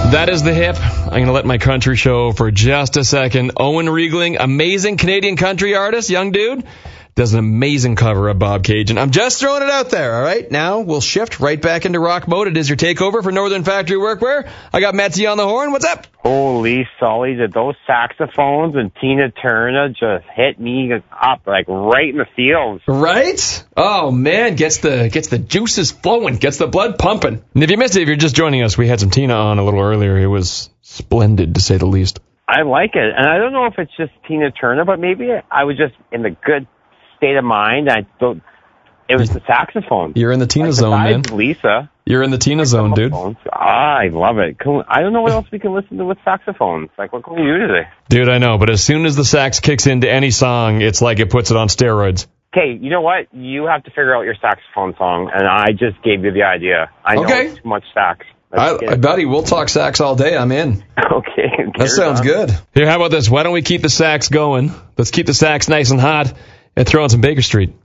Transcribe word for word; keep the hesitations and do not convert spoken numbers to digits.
That is the hip. I'm going to let my country show for just a second. Owen Riegling, amazing Canadian country artist, young dude, does an amazing cover of Bob Cajun. I'm just throwing it out there, all right? Now we'll shift right back into rock mode. It is your takeover for Northern Factory Workwear. I got Metzi on the horn. What's up? Holy Sully, did those saxophones and Tina Turner just hit me up, like, right in the feels. Right? Oh, man, gets the gets the juices flowing, gets the blood pumping. And if you missed it, if you're just joining us, we had some Tina on a little earlier. It was splendid, to say the least. I like it, and I don't know if it's just Tina Turner, but maybe I was just in the good state of mind. I don't. It was the saxophone. You're in the Tina like, zone, man. Lisa. You're in the Tina zone, dude. Ah, I love it. Can we, I don't know what else we can listen to with saxophones. Like, what can we do today? Dude, I know, but as soon as the sax kicks into any song, it's like it puts it on steroids. Okay, you know what? You have to figure out your saxophone song, and I just gave you the idea. I know okay. it's too much sax. I, buddy, we'll talk sax all day. I'm in. Okay. That sounds on. good. Here, how about this? Why don't we keep the sax going? Let's keep the sax nice and hot and throw on some Baker Street.